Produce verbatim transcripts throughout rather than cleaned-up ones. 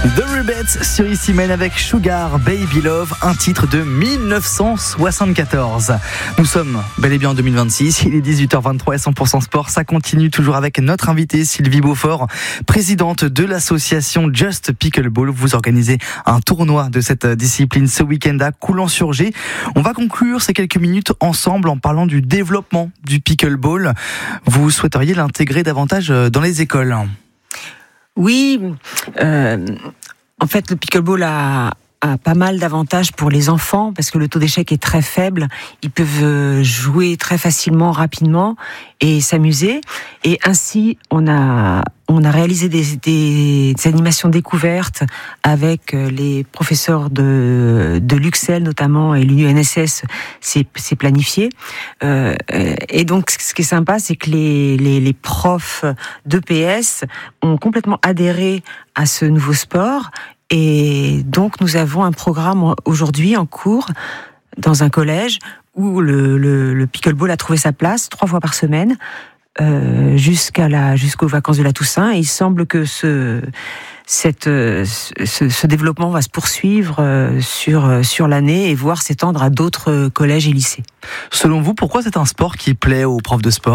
The Rubettes sur Ici Men avec Sugar Baby Love, un titre de dix-neuf cent soixante-quatorze. Nous sommes bel et bien en deux mille vingt-six, il est dix-huit heures vingt-trois et cent pour cent sport. Ça continue toujours avec notre invitée Sylvie Beaufort, présidente de l'association Just Pickleball. Vous organisez un tournoi de cette discipline ce week-end à Coulans-sur-Gé. On va conclure ces quelques minutes ensemble en parlant du développement du pickleball. Vous souhaiteriez l'intégrer davantage dans les écoles ? Oui, euh, en fait, le pickleball a, a pas mal d'avantages pour les enfants parce que le taux d'échec est très faible. Ils peuvent jouer très facilement, rapidement et s'amuser. Et ainsi, on a on a réalisé des, des, des animations découvertes avec les professeurs de de l'Uxel notamment, et l'U N S S. C'est c'est planifié. Euh, et donc, ce qui est sympa, c'est que les les, les profs d'E P S ont complètement adhéré à ce nouveau sport. Et donc, nous avons un programme aujourd'hui en cours dans un collège où le, le, le pickleball a trouvé sa place trois fois par semaine euh, jusqu'à la jusqu'aux vacances de la Toussaint. Et il semble que ce cette ce, ce développement va se poursuivre euh, sur sur l'année et voire s'étendre à d'autres collèges et lycées. Selon vous, pourquoi c'est un sport qui plaît aux profs de sport ?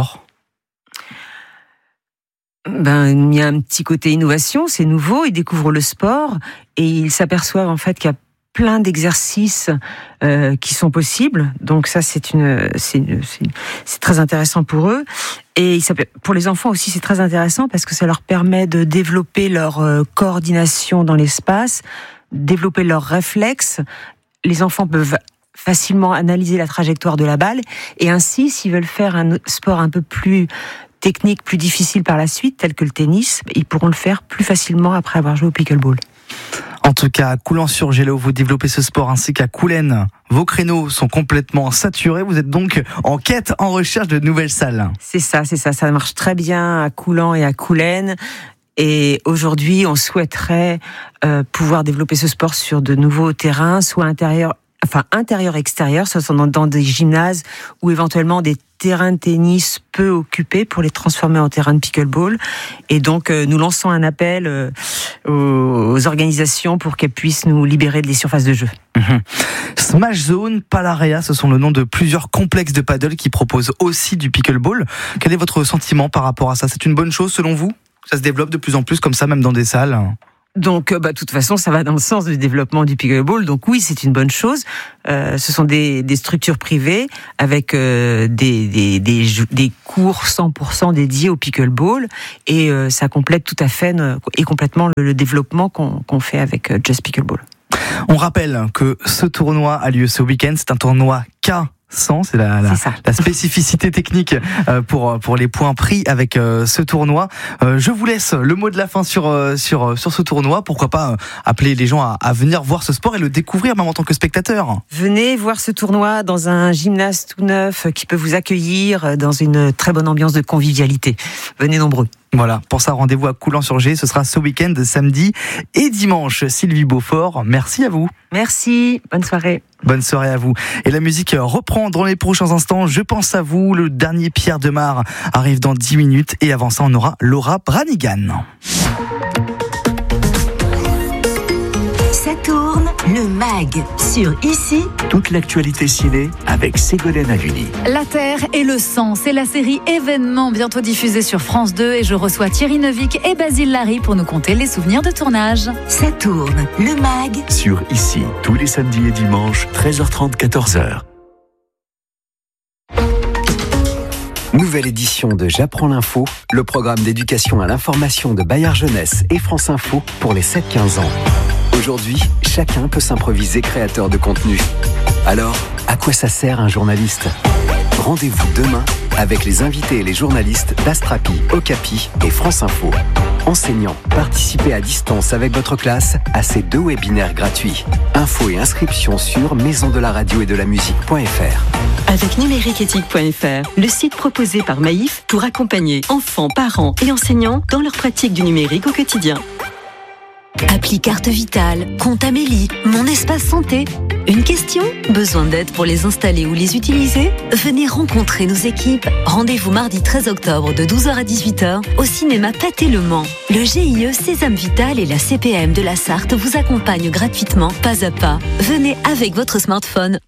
Ben, il y a un petit côté innovation, c'est nouveau, ils découvrent le sport et ils s'aperçoivent en fait qu'il y a plein d'exercices euh, qui sont possibles. Donc ça, c'est une, c'est, une, c'est, une, c'est très intéressant pour eux. Et pour les enfants aussi, c'est très intéressant parce que ça leur permet de développer leur euh, coordination dans l'espace, développer leurs réflexes. Les enfants peuvent facilement analyser la trajectoire de la balle et ainsi, s'ils veulent faire un sport un peu plus techniques plus difficiles par la suite, telles que le tennis, ils pourront le faire plus facilement après avoir joué au pickleball. En tout cas, à Coulans-sur-Gé, vous développez ce sport, ainsi qu'à Coulennes. Vos créneaux sont complètement saturés. Vous êtes donc en quête, en recherche de nouvelles salles. C'est ça, c'est ça. Ça marche très bien à Coulan et à Coulennes. Et aujourd'hui, on souhaiterait euh, pouvoir développer ce sport sur de nouveaux terrains, soit intérieur, enfin intérieur-extérieur, soit dans, dans des gymnases ou éventuellement des terrains de tennis peu occupés pour les transformer en terrain de pickleball. Et donc, euh, nous lançons un appel euh, aux, aux organisations pour qu'elles puissent nous libérer des surfaces de jeu. Mmh. Smash Zone, Palarea, ce sont le nom de plusieurs complexes de paddle qui proposent aussi du pickleball. Quel est votre sentiment par rapport à ça ? C'est une bonne chose selon vous ? Ça se développe de plus en plus comme ça, même dans des salles ? Donc, bah, de toute façon, ça va dans le sens du développement du pickleball. Donc oui, c'est une bonne chose. Euh, ce sont des, des structures privées avec euh, des, des, des, des cours cent pour cent dédiés au pickleball. Et euh, ça complète tout à fait euh, et complètement le, le développement qu'on, qu'on fait avec euh, Just Pickleball. On rappelle que ce tournoi a lieu ce week-end. C'est un tournoi K cent, c'est la, la, c'est la spécificité technique euh, pour pour les points pris avec euh, ce tournoi. Euh, je vous laisse le mot de la fin sur euh, sur sur ce tournoi. Pourquoi pas euh, appeler les gens à, à venir voir ce sport et le découvrir même en tant que spectateur. Venez voir ce tournoi dans un gymnase tout neuf qui peut vous accueillir dans une très bonne ambiance de convivialité. Venez nombreux. Voilà, pour ça, rendez-vous à Coulans-sur-Gé. Ce sera ce week-end, samedi et dimanche. Sylvie Beaufort, merci à vous. Merci, bonne soirée. Bonne soirée à vous. Et la musique reprend dans les prochains instants. Je pense à vous. Le dernier Pierre Demar arrive dans dix minutes. Et avant ça, on aura Laura Branigan. Ça tourne, le mag sur Ici. Toute l'actualité ciné avec Ségolène Haluni. La Terre et le sang, c'est la série Événement bientôt diffusée sur France deux et je reçois Thierry Neuvik et Basile Larry pour nous conter les souvenirs de tournage. Ça tourne, le mag sur Ici, tous les samedis et dimanches, treize heures trente, quatorze heures. Nouvelle édition de J'apprends l'info, le programme d'éducation à l'information de Bayard Jeunesse et France Info pour les sept quinze ans. Aujourd'hui, chacun peut s'improviser créateur de contenu. Alors, à quoi ça sert un journaliste ? Rendez-vous demain avec les invités et les journalistes d'Astrapi, Okapi et France Info. Enseignants, participez à distance avec votre classe à ces deux webinaires gratuits. Infos et inscriptions sur maison de la radio et de la musique point f r. Avec numérique éthique point f r, le site proposé par Maïf pour accompagner enfants, parents et enseignants dans leur pratique du numérique au quotidien. Appli Carte Vitale, Compte Amélie, Mon Espace Santé. Une question? Besoin d'aide pour les installer ou les utiliser? Venez rencontrer nos équipes. Rendez-vous mardi treize octobre de douze heures à dix-huit heures au cinéma Pathé Le Mans. Le G I E Sésame Vital et la C P M de la Sarthe vous accompagnent gratuitement, pas à pas. Venez avec votre smartphone.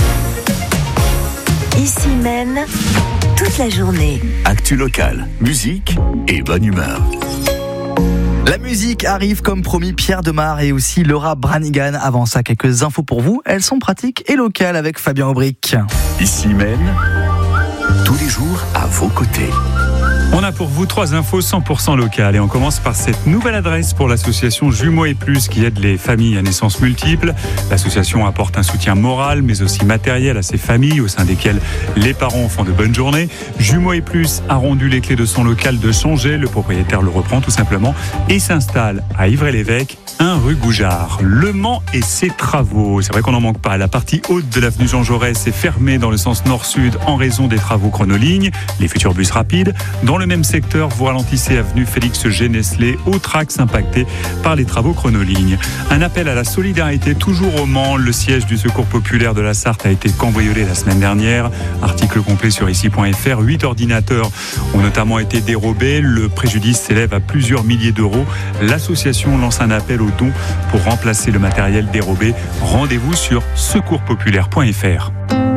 Ici mène toute la journée. Actu locale, musique et bonne humeur. La musique arrive comme promis, Pierre Demar et aussi Laura Branigan. Avant ça, quelques infos pour vous. Elles sont pratiques et locales avec Fabien Aubric. Ici mène tous les jours à vos côtés. On a pour vous trois infos cent pour cent locales et on commence par cette nouvelle adresse pour l'association Jumeaux et Plus qui aide les familles à naissance multiple. L'association apporte un soutien moral mais aussi matériel à ces familles au sein desquelles les parents font de bonnes journées. Jumeaux et Plus a rendu les clés de son local de changer. Le propriétaire le reprend tout simplement et s'installe à Ivry-l'Évêque, un rue Goujard. Le Mans et ses travaux. C'est vrai qu'on n'en manque pas. La partie haute de l'avenue Jean Jaurès est fermée dans le sens nord-sud en raison des travaux chronolignes, les futurs bus rapides. Dans le même secteur, vous ralentissez avenue Félix G. autre axe impacté par les travaux chronolignes. Un appel à la solidarité toujours au Mans. Le siège du Secours populaire de la Sarthe a été cambriolé la semaine dernière. Article complet sur ici point f r. Huit ordinateurs ont notamment été dérobés. Le préjudice s'élève à plusieurs milliers d'euros. L'association lance un appel aux dons pour remplacer le matériel dérobé. Rendez-vous sur secours populaire point f r.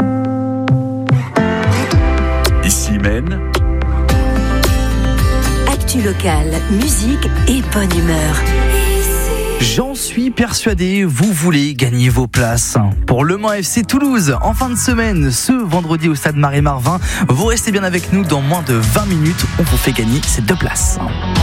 Ici mène Actu locale, musique et bonne humeur. J'en suis persuadé, vous voulez gagner vos places pour Le Mans F C Toulouse en fin de semaine, ce vendredi au stade Marie-Marvin. Vous restez bien avec nous, dans moins de vingt minutes, on vous fait gagner ces deux places.